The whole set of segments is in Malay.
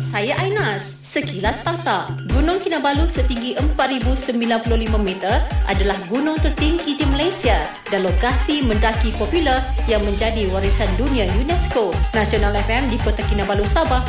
saya Ainas. Sekilas fakta, Gunung Kinabalu setinggi 4,095 meter adalah gunung tertinggi di Malaysia dan lokasi mendaki popular yang menjadi warisan dunia UNESCO. Nasional FM di Kota Kinabalu, Sabah,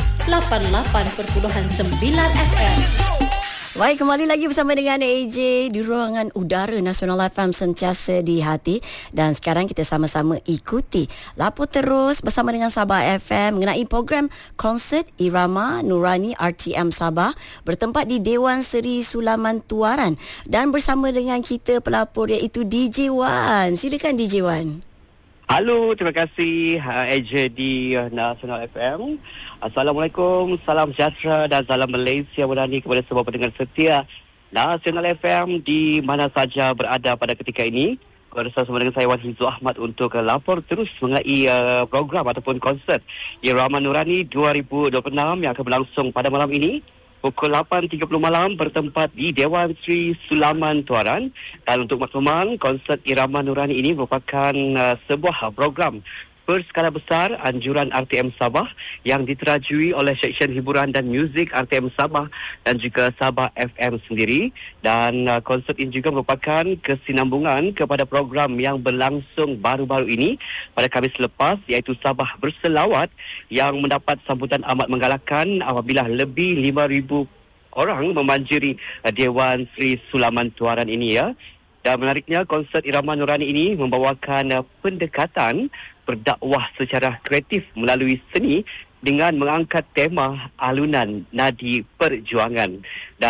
88.9 FM. Baik, kembali lagi bersama dengan AJ di ruangan udara Nasional FM sentiasa di hati. Dan sekarang kita sama-sama ikuti lapor terus bersama dengan Sabah FM mengenai program konsert Irama Nurani RTM Sabah bertempat di Dewan Seri Sulaman Tuaran. Dan bersama dengan kita pelapor iaitu DJ Wan. Silakan DJ Wan. Halo, terima kasih AJ di Nasional FM. Assalamualaikum, salam sejahtera dan salam Malaysia Berani kepada semua pendengar setia Nasional FM di mana saja berada pada ketika ini. Bersama dengan saya Wan Hizul Ahmad untuk lapor terus mengenai program ataupun konsert Irama Nurani 2026 yang akan berlangsung pada malam ini. Pukul 8.30 malam bertempat di Dewan Seri Sulaman Tuaran. Dan untuk makluman, konsert Irama Nurani ini merupakan sebuah program berskala besar anjuran RTM Sabah yang diterajui oleh Seksyen Hiburan dan Muzik RTM Sabah dan juga Sabah FM sendiri. Dan konsert ini juga merupakan kesinambungan kepada program yang berlangsung baru-baru ini pada Khamis lepas, iaitu Sabah Berselawat, yang mendapat sambutan amat menggalakkan apabila lebih 5,000 orang memanjiri Dewan Seri Sulaman Tuaran ini ya. Dan menariknya, konsert Irama Nurani ini membawakan pendekatan berdakwah secara kreatif melalui seni dengan mengangkat tema alunan nadi perjuangan. Dan